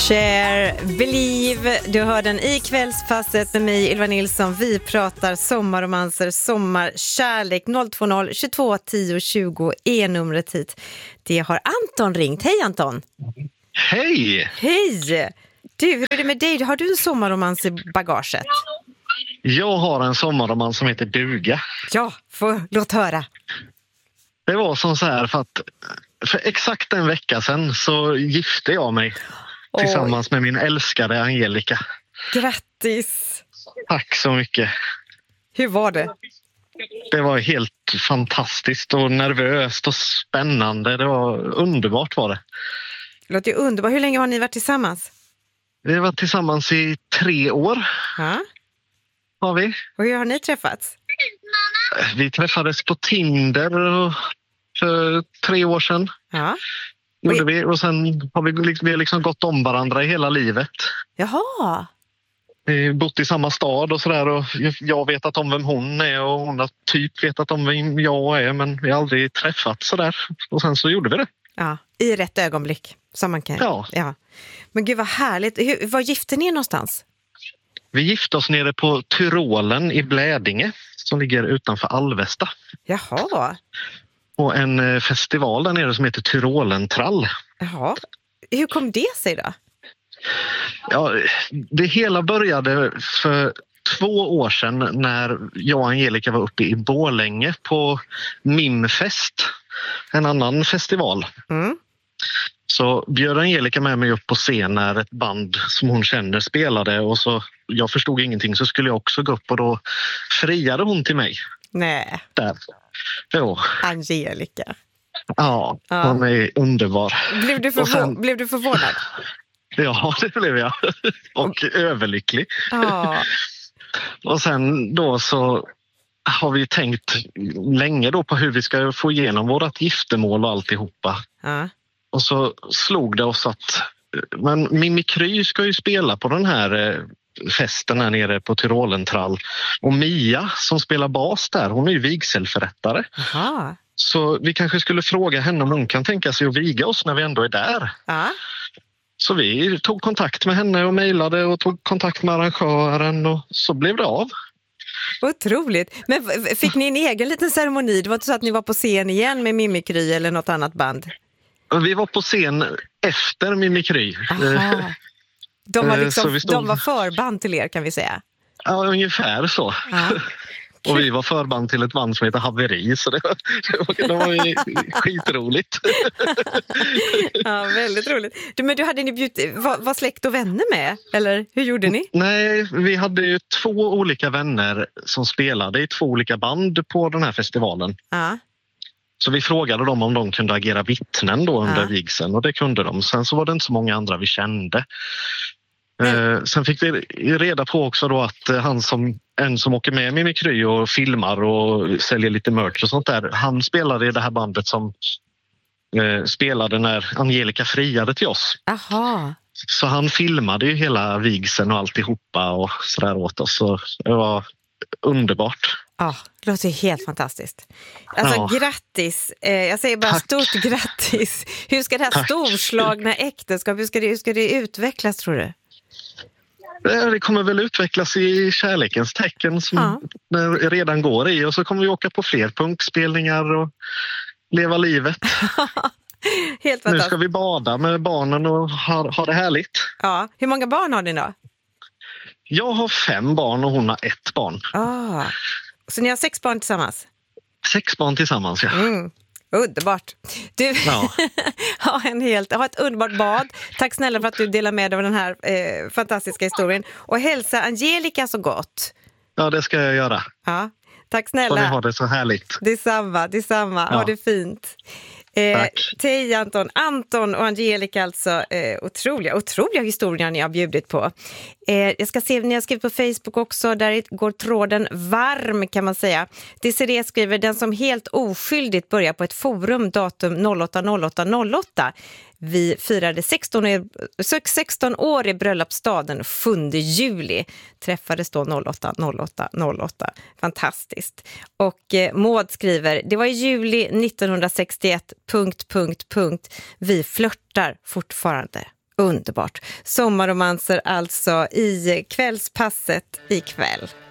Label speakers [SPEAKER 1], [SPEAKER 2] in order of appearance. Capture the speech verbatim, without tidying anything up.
[SPEAKER 1] Share, Believe. Du hör den i Kvällspasset med mig, Ylva Nilsson. Vi pratar sommarromanser, sommarkärlek. noll två noll tjugotvå tio tjugo är numret hit. Det har Anton ringt. Hej Anton.
[SPEAKER 2] Hej!
[SPEAKER 1] Hej! Du, hur är det med dig? Har du en sommarromans i bagaget?
[SPEAKER 2] Jag har en sommarromans som heter Duga.
[SPEAKER 1] Ja, få, låt höra.
[SPEAKER 2] Det var som så här för att för exakt en vecka sedan så gifte jag mig tillsammans med min älskade Angelica.
[SPEAKER 1] Grattis!
[SPEAKER 2] Tack så mycket.
[SPEAKER 1] Hur var det?
[SPEAKER 2] Det var helt fantastiskt och nervöst och spännande. Det var underbart var det.
[SPEAKER 1] Det låter ju underbart. Hur länge har ni varit tillsammans?
[SPEAKER 2] Vi har varit tillsammans i tre år.
[SPEAKER 1] Ja.
[SPEAKER 2] Har vi.
[SPEAKER 1] Och hur har ni träffats?
[SPEAKER 2] Vi träffades på Tinder för tre år sedan.
[SPEAKER 1] Ja.
[SPEAKER 2] Gjorde vi. Och sen har vi liksom, vi har liksom gått om varandra i hela livet.
[SPEAKER 1] Jaha.
[SPEAKER 2] Vi har bott i samma stad och sådär. Och jag vet att om vem hon är och hon har typ vetat om vem jag är. Men vi har aldrig träffats sådär. Och sen så gjorde vi det.
[SPEAKER 1] Ja, i rätt ögonblick. Som man kan.
[SPEAKER 2] Ja.
[SPEAKER 1] Ja. Men gud vad härligt. Hur, var gifte ni någonstans?
[SPEAKER 2] Vi gifte oss nere på Tyrolen i Blädinge. Som ligger utanför Alvesta.
[SPEAKER 1] Jaha.
[SPEAKER 2] Och en festival där nere som heter Tyrolentrall.
[SPEAKER 1] Jaha. Hur kom det sig då?
[SPEAKER 2] Ja, det hela började för två år sedan när jag och Angelica var uppe i Borlänge på Mimfest. En annan festival.
[SPEAKER 1] Mm.
[SPEAKER 2] Så bjöd Angelica med mig upp på scen när ett band som hon känner spelade. Och så, jag förstod ingenting så skulle jag också gå upp och då friade hon till mig.
[SPEAKER 1] Nej.
[SPEAKER 2] Där. Jo.
[SPEAKER 1] Angelica.
[SPEAKER 2] Ja,
[SPEAKER 1] Ja.
[SPEAKER 2] hon är underbar.
[SPEAKER 1] Blev du, förvå-
[SPEAKER 2] sen,
[SPEAKER 1] blev du förvånad?
[SPEAKER 2] Ja, det blev jag. Och överlycklig.
[SPEAKER 1] Ja.
[SPEAKER 2] Och sen då så har vi tänkt länge då på hur vi ska få igenom vårat giftermål och alltihopa.
[SPEAKER 1] Ja.
[SPEAKER 2] Och så slog det oss att men Mimikry ska ju spela på den här festen här nere på Tyrolentrall. Och Mia som spelar bas där, hon är ju vigselförrättare.
[SPEAKER 1] Aha.
[SPEAKER 2] Så vi kanske skulle fråga henne om hon kan tänka sig att viga oss när vi ändå är där.
[SPEAKER 1] Ja.
[SPEAKER 2] Så vi tog kontakt med henne och mejlade och tog kontakt med arrangören och så blev det av.
[SPEAKER 1] Otroligt. Men fick ni en egen liten ceremoni? Det var inte så att ni var på scen igen med Mimikry eller något annat band?
[SPEAKER 2] Vi var på scen efter Mimikry.
[SPEAKER 1] Aha. De var, liksom,
[SPEAKER 2] stod...
[SPEAKER 1] de var förband till er kan vi säga.
[SPEAKER 2] Ja, ungefär så.
[SPEAKER 1] Ja.
[SPEAKER 2] Och vi var förband till ett band som heter Haveri, så det var, det var, det var ju skitroligt.
[SPEAKER 1] Ja, väldigt roligt. Du, men du hade ni bjudit, var, var släkt och vänner med? Eller hur gjorde ni?
[SPEAKER 2] Nej, vi hade ju två olika vänner som spelade i två olika band på den här festivalen.
[SPEAKER 1] Ja.
[SPEAKER 2] Så vi frågade dem om de kunde agera vittnen då under
[SPEAKER 1] Ja.
[SPEAKER 2] vigseln och det kunde de. Sen så var det inte så många andra vi kände.
[SPEAKER 1] Men...
[SPEAKER 2] Eh, sen fick vi reda på också då att eh, han som, en som åker med Mimikry och filmar och säljer lite merch och sånt där. Han spelade i det här bandet som eh, spelade när Angelica friade till oss.
[SPEAKER 1] Aha.
[SPEAKER 2] Så han filmade ju hela vigseln och alltihopa och sådär åt oss. Så det var underbart.
[SPEAKER 1] Ja, det låter helt fantastiskt. Alltså
[SPEAKER 2] Ja.
[SPEAKER 1] grattis. Eh, jag säger bara
[SPEAKER 2] Tack.
[SPEAKER 1] stort grattis. Hur ska det här
[SPEAKER 2] Tack.
[SPEAKER 1] storslagna äktenskap, hur ska det, hur ska det utvecklas tror du?
[SPEAKER 2] Det kommer väl utvecklas i kärlekens tecken som
[SPEAKER 1] Ja.
[SPEAKER 2] det redan går i. Och så kommer vi åka på fler punkspelningar och leva livet.
[SPEAKER 1] Helt
[SPEAKER 2] Nu
[SPEAKER 1] fantastiskt.
[SPEAKER 2] ska vi bada med barnen och ha, ha det härligt.
[SPEAKER 1] Ja. Hur många barn har ni då?
[SPEAKER 2] Jag har fem barn och hon har ett barn.
[SPEAKER 1] Ah. Så ni har sex barn tillsammans?
[SPEAKER 2] Sex barn tillsammans, ja.
[SPEAKER 1] Mm. Underbart. Du,
[SPEAKER 2] Ja.
[SPEAKER 1] ha, en helt, ha ett underbart bad. Tack snälla för att du delar med dig av den här eh, fantastiska historien. Och hälsa Angelica så gott.
[SPEAKER 2] Ja, det ska jag göra.
[SPEAKER 1] Ja. Tack
[SPEAKER 2] Och ni
[SPEAKER 1] snälla.
[SPEAKER 2] har det så härligt.
[SPEAKER 1] Detsamma, detsamma.
[SPEAKER 2] Ja.
[SPEAKER 1] Ha det fint. Eh,
[SPEAKER 2] Tack.
[SPEAKER 1] Tej Anton, Anton och Angelica alltså, eh, otroliga, otroliga historier ni har bjudit på. Eh, jag ska se, ni har skrivit på Facebook också, där går tråden varm kan man säga. Desiree skriver, den som helt oskyldigt börjar på ett forum datum noll åtta noll åtta noll åtta. Vi firade sexton år, sexton år i bröllopsstaden sjunde juli. Träffades då noll åtta noll åtta noll åtta. Fantastiskt. Och eh, Maud skriver, det var i juli nittonhundrasextioett, punkt, punkt, punkt. Vi flörtar fortfarande. Underbart. Sommarromanser alltså i kvällspasset ikväll.